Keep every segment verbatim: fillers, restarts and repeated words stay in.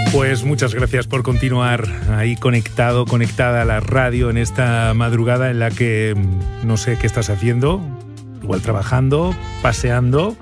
Pues muchas gracias por continuar ahí conectado, conectada a la radio en esta madrugada en la que no sé qué estás haciendo, igual trabajando, paseando,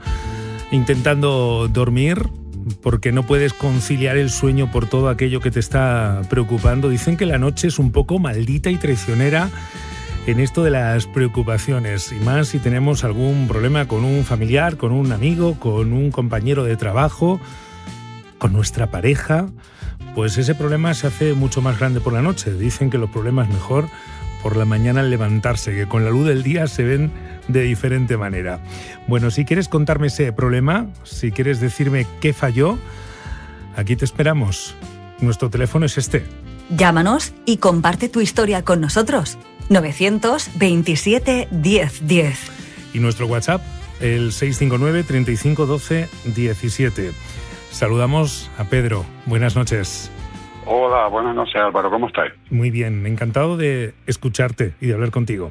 intentando dormir, porque no puedes conciliar el sueño por todo aquello que te está preocupando. Dicen que la noche es un poco maldita y traicionera en esto de las preocupaciones, y más si tenemos algún problema con un familiar, con un amigo, con un compañero de trabajo, con nuestra pareja, pues ese problema se hace mucho más grande por la noche. Dicen que los problemas mejor por la mañana al levantarse, que con la luz del día se ven de diferente manera. Bueno, si quieres contarme ese problema, si quieres decirme qué falló, aquí te esperamos. Nuestro teléfono es este. Llámanos y comparte tu historia con nosotros. novecientos veintisiete diez diez. Y nuestro WhatsApp, el seis cinco nueve, treinta y cinco, doce, diecisiete. Saludamos a Pedro. Buenas noches. Hola, buenas noches, Álvaro. ¿Cómo estás? Muy bien, encantado de escucharte y de hablar contigo.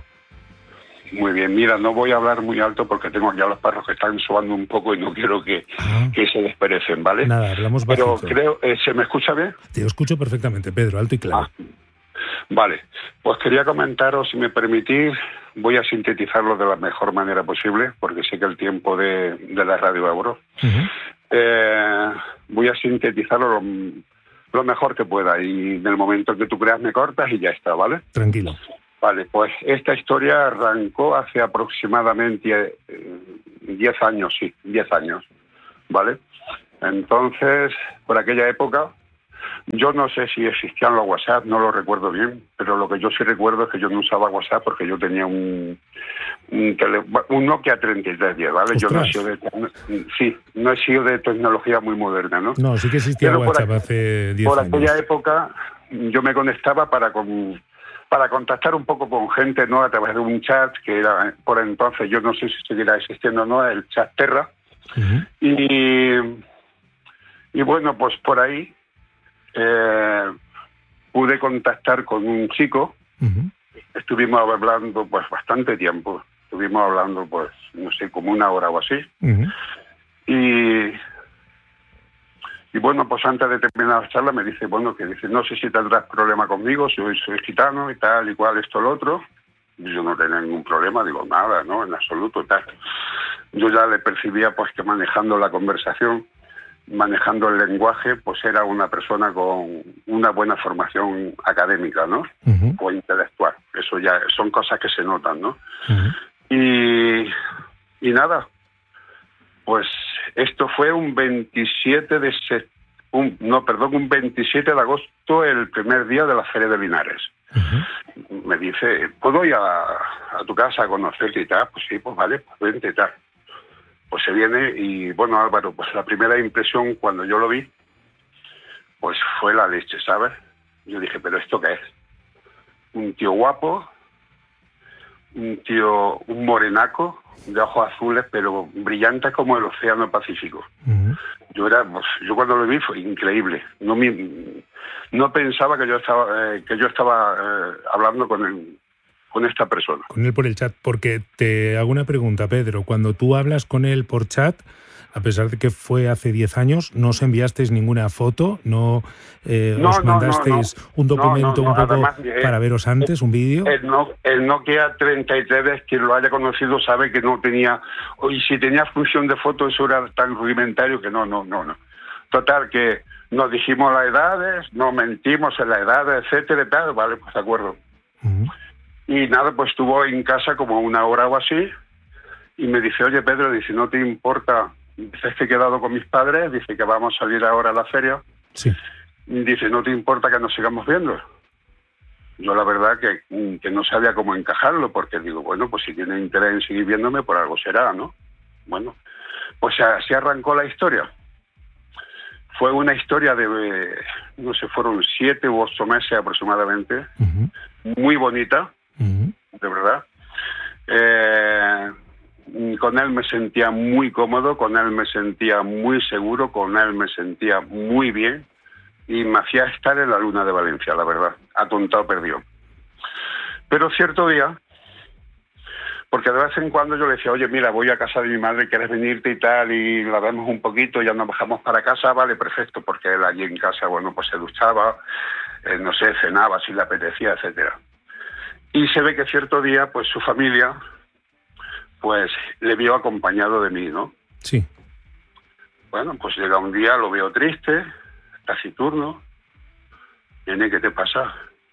Muy bien, mira, no voy a hablar muy alto porque tengo ya los perros que están sobando un poco y no quiero que, ah. que se desperecen, ¿vale? Nada, hablamos bajito. Pero creo, eh, ¿se me escucha bien? Te escucho perfectamente, Pedro, alto y claro. Ah. Vale, pues quería comentaros, si me permitís, voy a sintetizarlo de la mejor manera posible, porque sé que el tiempo de, de la radio Euro. Uh-huh. Eh, voy a sintetizarlo lo, lo mejor que pueda, y en el momento que tú creas me cortas y ya está, ¿vale? Tranquilo. Vale, pues esta historia arrancó hace aproximadamente diez eh, años, sí, diez años, ¿vale? Entonces, por aquella época, yo no sé si existían los WhatsApp, no lo recuerdo bien, pero lo que yo sí recuerdo es que yo no usaba WhatsApp porque yo tenía un un, tele, un Nokia treinta y tres diez, ¿vale? ¡Ostras! Yo no he sido de sí, no he sido de tecnología muy moderna, ¿no? No, sí que existía pero WhatsApp por, hace diez por años. Por aquella época yo me conectaba para con, para contactar un poco con gente, ¿no? A través de un chat que era por entonces, yo no sé si seguirá existiendo o no, el chat Terra. Uh-huh. Y y bueno, pues por ahí Eh, pude contactar con un chico. Uh-huh. Estuvimos hablando pues bastante tiempo, estuvimos hablando pues no sé, como una hora o así. Uh-huh. y y bueno, pues antes de terminar la charla me dice, bueno, que dice, no sé si tendrás problema conmigo, soy, soy gitano y tal y cual, esto, lo otro. Y yo no tenía ningún problema, digo, nada, no, en absoluto, tal. Yo ya le percibía pues que manejando la conversación, manejando el lenguaje, pues era una persona con una buena formación académica, ¿no? Uh-huh. O intelectual. Eso ya son cosas que se notan, ¿no? Uh-huh. Y, y nada, pues esto fue un veintisiete de se, un, no, perdón, un veintisiete de agosto, el primer día de la Feria de Linares. Uh-huh. Me dice, ¿puedo ir a, a tu casa a conocerte y tal? Pues sí, pues vale, pues vente y tal. Pues se viene y, bueno, Álvaro, pues la primera impresión cuando yo lo vi, pues fue la leche, ¿sabes? Yo dije, ¿pero esto qué es? Un tío guapo, un tío, un morenaco, de ojos azules, pero brillante como el océano Pacífico. Uh-huh. Yo era, pues, yo cuando lo vi fue increíble. No me, no pensaba que yo estaba, eh, que yo estaba eh, hablando con él. Con esta persona. Con él por el chat, porque te hago una pregunta, Pedro. Cuando tú hablas con él por chat, a pesar de que fue hace diez años, ¿no os enviasteis ninguna foto? ¿No, eh, no os mandasteis no, no, no. un documento no, no, no. un poco Además, para veros antes, el, un vídeo? El, no, el Nokia treinta y tres, quien lo haya conocido sabe que no tenía, y si tenía función de foto, eso era tan rudimentario que no, no, no, no. Total, que nos dijimos las edades, nos mentimos en las edades, etcétera, y tal, vale, pues de acuerdo. Uh-huh. Y nada, pues estuvo en casa como una hora o así, y me dice, oye Pedro, dice, ¿no te importa? Dice, es que he quedado con mis padres, dice que vamos a salir ahora a la feria. Sí. Dice, ¿no te importa que nos sigamos viendo? Yo la verdad que, que no sabía cómo encajarlo, porque digo, bueno, pues si tiene interés en seguir viéndome, por algo será, ¿no? Bueno, pues así arrancó la historia. Fue una historia de, no sé, fueron siete u ocho meses aproximadamente, uh-huh. Muy bonita. Uh-huh. De verdad. Eh, con él me sentía muy cómodo, con él me sentía muy seguro, con él me sentía muy bien y me hacía estar en la luna de Valencia, la verdad. Atontado perdió. Pero cierto día, Porque de vez en cuando yo le decía, oye, mira, voy a casa de mi madre, ¿quieres venirte y tal? Y la vemos un poquito, ya nos bajamos para casa, vale, perfecto, porque él allí en casa, bueno, pues se duchaba, eh, no sé, cenaba si le apetecía, etcétera. Y se ve que cierto día, pues su familia, pues le vio acompañado de mí, ¿no? Sí. Bueno, pues llega un día, lo veo triste, taciturno. Nene, ¿qué te pasa?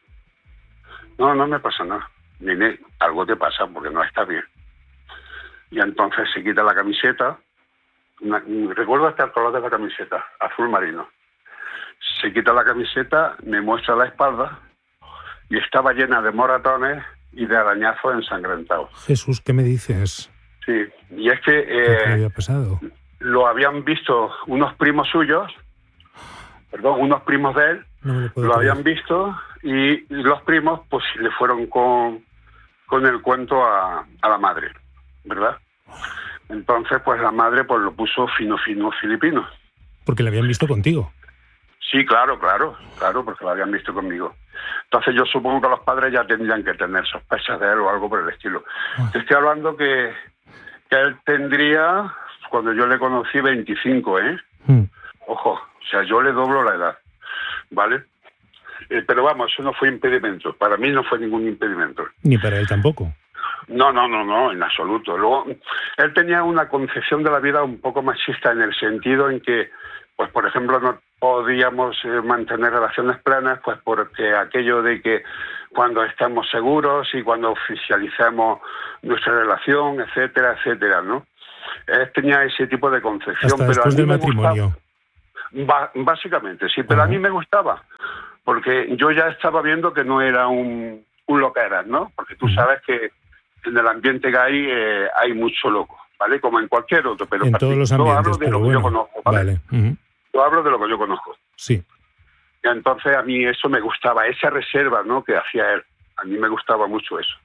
No, no me pasa nada. Nene, algo te pasa porque no está bien. Y entonces se quita la camiseta. Una, recuerdo hasta el color de la camiseta, azul marino. Se quita la camiseta, me muestra la espalda y estaba llena de moratones y de arañazos ensangrentados. Jesús, ¿qué me dices? Sí, y es que ¿Qué eh, había pasado? Lo habían visto unos primos suyos, perdón, unos primos de él, no lo, lo habían visto y los primos pues le fueron con, con el cuento a, a la madre, ¿verdad? Entonces pues la madre pues lo puso fino fino filipino. Porque lo habían visto contigo. Sí, claro, claro, claro, porque lo habían visto conmigo. Entonces yo supongo que los padres ya tendrían que tener sospechas de él o algo por el estilo. Ah. Te estoy hablando que, que él tendría, cuando yo le conocí, veinticinco, ¿eh? Mm. Ojo, o sea, yo le doblo la edad, ¿vale? Eh, pero vamos, eso no fue impedimento. Para mí no fue ningún impedimento. Ni para él tampoco. No, no, no, no, en absoluto. Luego, él tenía una concepción de la vida un poco machista en el sentido en que, pues, por ejemplo, no podíamos eh, mantener relaciones plenas, pues porque aquello de que cuando estemos seguros y cuando oficialicemos nuestra relación, etcétera, etcétera, ¿no? Él tenía ese tipo de concepción. Hasta pero después del matrimonio. Gustaba, básicamente, sí, pero uh-huh. a mí me gustaba, porque yo ya estaba viendo que no era un, un loqueras, ¿no? Porque tú uh-huh. sabes que en el ambiente gay eh, hay mucho loco, ¿vale? Como en cualquier otro, pero en todos los ambientes, yo hablo de lo que bueno, yo conozco, ¿vale? vale. Uh-huh. Yo hablo de lo que yo conozco. Sí. Y entonces a mí eso me gustaba, esa reserva, ¿no?, que hacía él. A mí me gustaba mucho eso.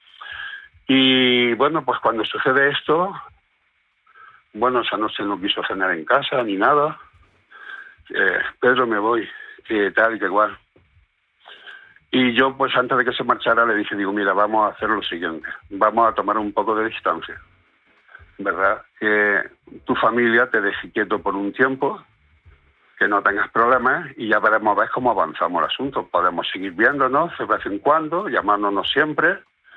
Y bueno, pues cuando sucede esto, bueno, esa noche no quiso cenar en casa ni nada. Eh, Pedro, me voy, que tal y que igual. Y yo, pues antes de que se marchara, le dije, digo, mira, vamos a hacer lo siguiente. Vamos a tomar un poco de distancia, ¿verdad? Que tu familia te deje quieto por un tiempo, que no tengas problemas y ya veremos a ver cómo avanzamos el asunto. Podemos seguir viéndonos de vez en cuando, llamándonos siempre.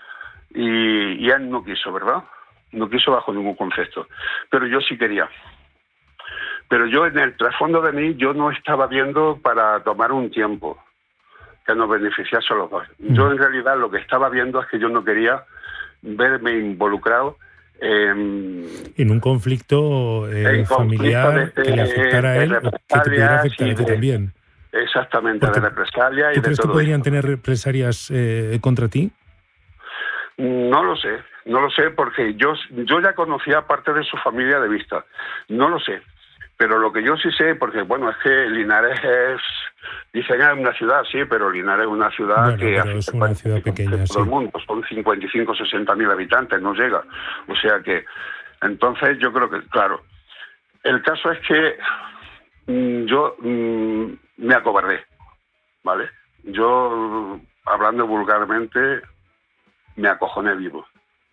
Y, y él no quiso, ¿verdad? No quiso bajo ningún concepto. Pero yo sí quería. Pero yo en el trasfondo de mí, yo no estaba viendo para tomar un tiempo que nos beneficiase a los dos. Mm. Yo en realidad lo que estaba viendo es que yo no quería verme involucrado en, en un conflicto eh, en familiar conflicto de, que le afectara a él o que te pudiera afectar a ti también. Exactamente, porque de represalia y de todo. ¿Tú crees que podrían esto. tener represalias eh, contra ti? No lo sé, no lo sé porque yo, yo ya conocía parte de su familia de vista. No lo sé. Pero lo que yo sí sé, porque bueno, es que Linares es, dicen es una ciudad, sí, pero Linares es una ciudad bueno, que pero es una ciudad pequeña, todo sí. el mundo, son cincuenta y cinco, sesenta mil habitantes, no llega. O sea que, entonces yo creo que, claro, el caso es que mmm, yo mmm, me acobardé, ¿vale? Yo, hablando vulgarmente, me acojoné vivo.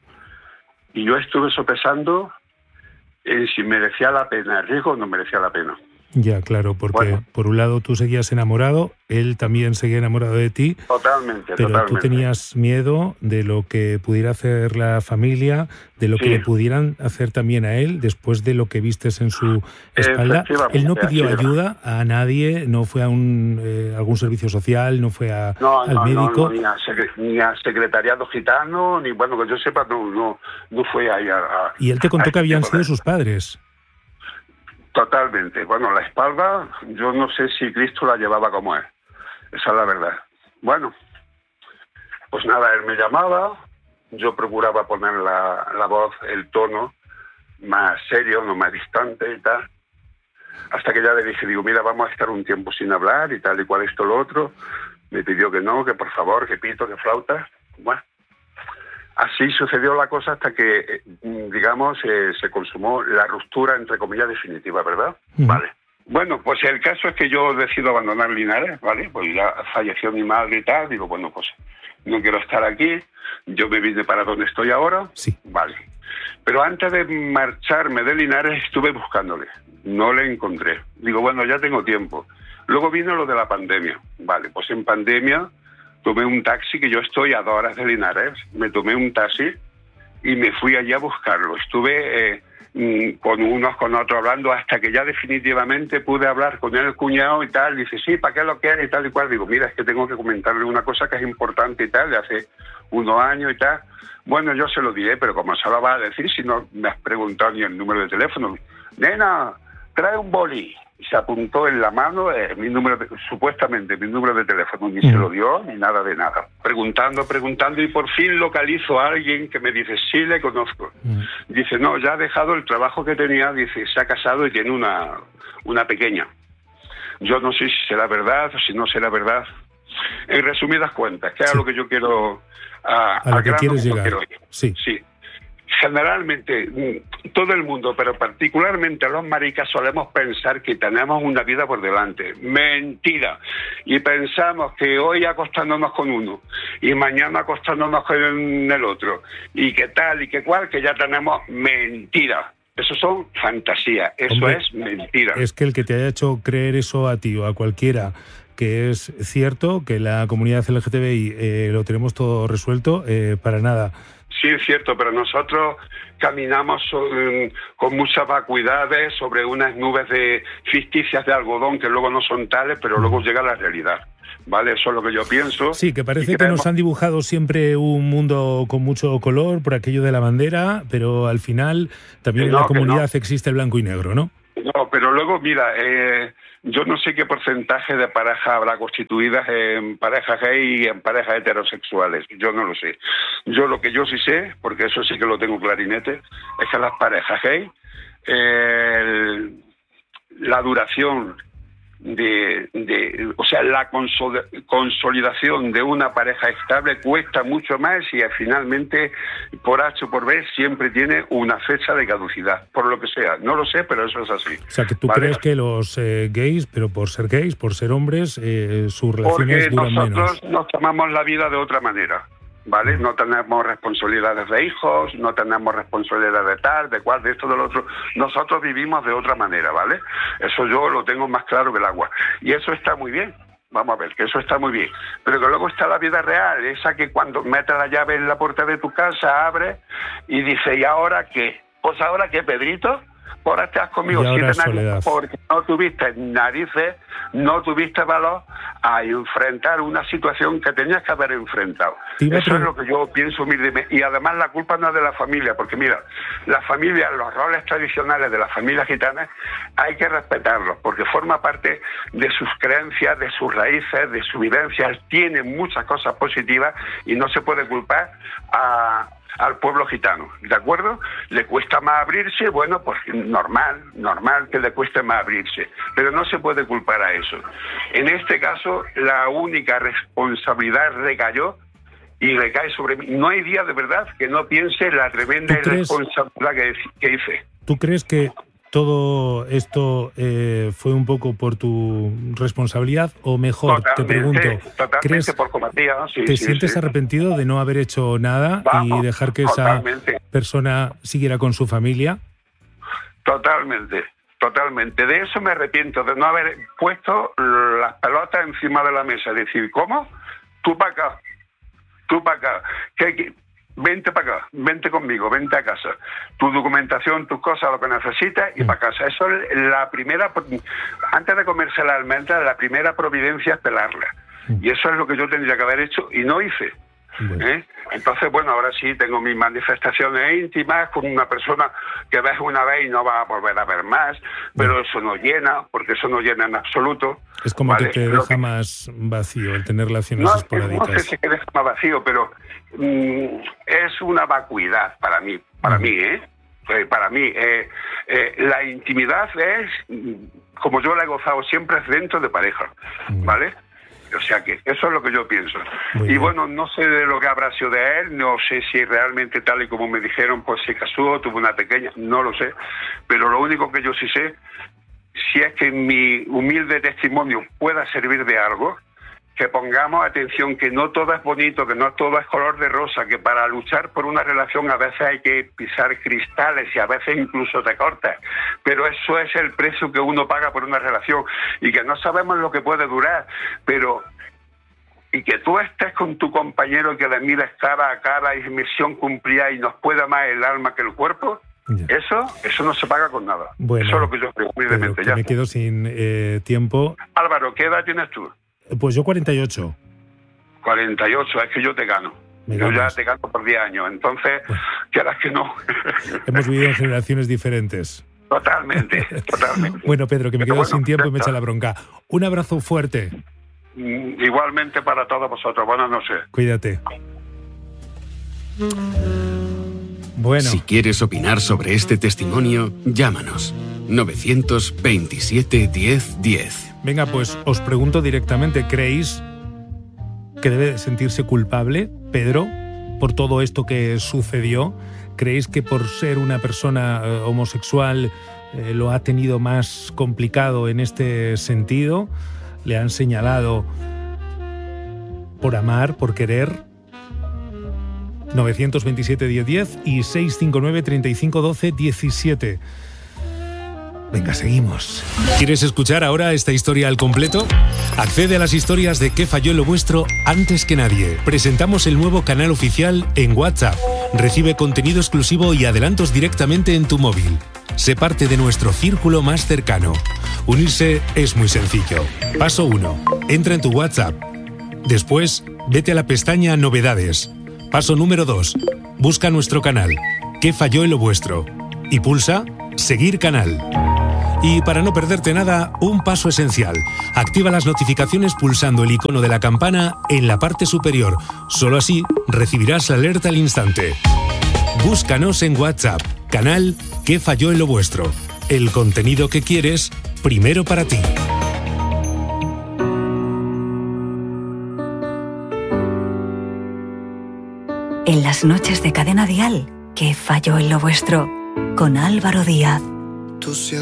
Y yo estuve sopesando Eh, si merecía la pena el riesgo o no merecía la pena. Ya, claro, porque bueno, por un lado tú seguías enamorado, él también seguía enamorado de ti. Totalmente, pero totalmente. Tú tenías miedo de lo que pudiera hacer la familia, de lo sí. que le pudieran hacer también a él después de lo que vistes en su espalda. Él no pidió ayuda a nadie, no fue a un eh, algún servicio social, no fue a, no, al no, médico. No, no, ni, a secre- ni a secretariado gitano, ni bueno, que yo sepa, no, no, no fue ahí a, a... Y él te contó que habían sido sus padres. Totalmente. Bueno, la espalda, yo no sé si Cristo la llevaba como él. Esa es la verdad. Bueno, pues nada, él me llamaba, yo procuraba poner la, la voz, el tono más serio, no más distante y tal. Hasta que ya le dije, digo, mira, vamos a estar un tiempo sin hablar y tal y cual esto, lo otro. Me pidió que no, que por favor, que pito, que flauta. Bueno. Así sucedió la cosa hasta que, digamos, eh, se consumó la ruptura, entre comillas, definitiva, ¿verdad? Uh-huh. Vale. Bueno, pues el caso es que yo decido abandonar Linares, ¿vale? Pues ya falleció mi madre y tal, digo, bueno, pues no quiero estar aquí, yo me vine para donde estoy ahora, sí. Vale. Pero antes de marcharme de Linares estuve buscándole, no le encontré. Digo, bueno, ya tengo tiempo. Luego vino lo de la pandemia. Vale, pues en pandemia tomé un taxi, que yo estoy a dos horas de Linares, me tomé un taxi y me fui allí a buscarlo. Estuve eh, con unos, con otros hablando, hasta que ya definitivamente pude hablar con el cuñado y tal. Dice, sí, ¿para qué lo quieres? Y tal y cual. Digo, mira, es que tengo que comentarle una cosa que es importante y tal, de hace unos años y tal. Bueno, yo se lo diré, pero como se lo va a decir si no me has preguntado ni el número de teléfono? Nena, trae un boli. Y se apuntó en la mano eh, mi número de, supuestamente mi número de teléfono, ni mm. se lo dio, ni nada de nada. Preguntando, preguntando, y por fin localizo a alguien que me dice, sí, le conozco. Mm. Dice, no, ya ha dejado el trabajo que tenía, dice, se ha casado y tiene una, una pequeña. Yo no sé si será verdad o si no será verdad. En resumidas cuentas, que es sí. a lo que yo quiero... A, a lo que quieres llegar. Sí. sí. Generalmente, todo el mundo, pero particularmente los maricas, solemos pensar que tenemos una vida por delante. Mentira. Y pensamos que hoy acostándonos con uno y mañana acostándonos con el otro. Y que tal y que cual, que ya tenemos mentira. Eso son fantasías. Eso Hombre, es mentira. Es que el que te haya hecho creer eso a ti o a cualquiera, que es cierto que la comunidad L G T B I eh, lo tenemos todo resuelto, eh, para nada. Sí, es cierto, pero nosotros caminamos sobre, con muchas vacuidades sobre unas nubes de ficticias de algodón que luego no son tales, pero luego llega la realidad. ¿Vale? Eso es lo que yo pienso. Sí, que parece que nos han dibujado siempre un mundo con mucho color por aquello de la bandera, pero al final también no, en la comunidad no. existe el blanco y negro, ¿no? No, pero luego, mira, eh, yo no sé qué porcentaje de parejas habrá constituidas en parejas gay y en parejas heterosexuales. Yo no lo sé. Yo lo que yo sí sé, porque eso sí que lo tengo clarinete, es que las parejas gay, eh, la duración de, de, o sea, la consol- consolidación de una pareja estable cuesta mucho más y finalmente, por H o por B, siempre tiene una fecha de caducidad, por lo que sea. No lo sé, pero eso es así. O sea, que tú ¿vale? crees que los eh, gays, pero por ser gays, por ser hombres, eh, sus relaciones Porque duran menos. Porque nosotros nos tomamos la vida de otra manera. ¿Vale? No tenemos responsabilidades de hijos, no tenemos responsabilidades de tal, de cual, de esto, de lo otro. Nosotros vivimos de otra manera, ¿vale? Eso yo lo tengo más claro que el agua. Y eso está muy bien. Vamos a ver, que eso está muy bien. Pero que luego está la vida real, esa que cuando metes la llave en la puerta de tu casa, abre y dice, ¿y ahora qué? Pues ahora qué, Pedrito, por ahora estás conmigo siete narices porque no tuviste narices, no tuviste valor a enfrentar una situación que tenías que haber enfrentado. Eso es lo que yo pienso humildemente. Y además la culpa no es de la familia, porque mira, la familia, los roles tradicionales de las familias gitanas hay que respetarlos, porque forma parte de sus creencias, de sus raíces, de sus vivencias, tienen muchas cosas positivas y no se puede culpar a... al pueblo gitano, ¿de acuerdo? Le cuesta más abrirse, bueno, pues normal, normal que le cueste más abrirse, pero no se puede culpar a eso. En este caso, la única responsabilidad recayó y recae sobre mí. No hay día de verdad que no piense la tremenda responsabilidad que, que hice. ¿Tú crees que todo esto eh, fue un poco por tu responsabilidad o mejor, totalmente, te pregunto, ¿crees por cometía, sí, te sí, sientes sí. arrepentido de no haber hecho nada Vamos, y dejar que totalmente. esa persona siguiera con su familia? Totalmente, totalmente. De eso me arrepiento, de no haber puesto las pelotas encima de la mesa, decir, ¿cómo? Tú para acá, tú para acá. ¿Qué, qué? Vente para acá, vente conmigo, vente a casa. Tu documentación, tus cosas, lo que necesitas y para casa. Eso es la primera, antes de comerse la almendra, la primera providencia es pelarla. Y eso es lo que yo tendría que haber hecho y no hice. ¿Eh? Entonces, bueno, ahora sí tengo mis manifestaciones íntimas con una persona que ves una vez y no vas a volver a ver más, pero eso no llena, porque eso no llena en absoluto. Es como ¿vale? que te Lo deja que... más vacío el tener relaciones no, esporádicas. No sé si te deja más vacío, pero mmm, es una vacuidad para mí, para uh-huh. mí, ¿eh? Eh, para mí, eh, eh, la intimidad es, como yo la he gozado siempre, es dentro de pareja, uh-huh. ¿vale? O sea que eso es lo que yo pienso. Muy y bien. Bueno, no sé de lo que habrá sido de él, no sé si realmente tal y como me dijeron, pues se casó, tuvo una pequeña, no lo sé. Pero lo único que yo sí sé, si es que mi humilde testimonio pueda servir de algo, que pongamos atención, que no todo es bonito, que no todo es color de rosa, que para luchar por una relación a veces hay que pisar cristales y a veces incluso te cortas, pero eso es el precio que uno paga por una relación y que no sabemos lo que puede durar, pero y que tú estés con tu compañero que le mires cara a cara y misión cumplida y nos pueda más el alma que el cuerpo. Ya. Eso eso no se paga con nada. Bueno, eso es lo que yo creo, humildemente. Ya me quedo sin eh, tiempo. Álvaro, ¿qué edad tienes tú? Pues yo cuarenta y ocho. cuarenta y ocho, es que yo te gano. Me yo ganas. Ya te gano por diez años, entonces, quieras que no. Hemos vivido en generaciones diferentes. Totalmente, totalmente. Bueno, Pedro, que me quedo bueno, sin tiempo y me echa la bronca. Un abrazo fuerte. Igualmente para todos vosotros. Buenas noches. Cuídate. Bueno. Si quieres opinar sobre este testimonio, llámanos. novecientos veintisiete diez diez. Venga, pues os pregunto directamente, ¿creéis que debe sentirse culpable Pedro por todo esto que sucedió? ¿Creéis que por ser una persona eh, homosexual eh, lo ha tenido más complicado en este sentido? ¿Le han señalado por amar, por querer? novecientos veintisiete diez diez y seiscientos cincuenta y nueve treinta y cinco doce diecisiete. Venga, seguimos. ¿Quieres escuchar ahora esta historia al completo? Accede a las historias de ¿Qué falló en lo vuestro? Antes que nadie. Presentamos el nuevo canal oficial en WhatsApp. Recibe contenido exclusivo y adelantos directamente en tu móvil. Sé parte de nuestro círculo más cercano. Unirse es muy sencillo. Paso uno. Entra en tu WhatsApp. Después, vete a la pestaña Novedades. Paso número dos. Busca nuestro canal. ¿Qué falló en lo vuestro? Y pulsa Seguir canal. Y para no perderte nada, un paso esencial. Activa las notificaciones pulsando el icono de la campana en la parte superior. Solo así recibirás la alerta al instante. Búscanos en WhatsApp. Canal ¿Qué falló en lo vuestro? El contenido que quieres, primero para ti. En las noches de Cadena Dial, ¿Qué falló en lo vuestro? Con Álvaro Díaz.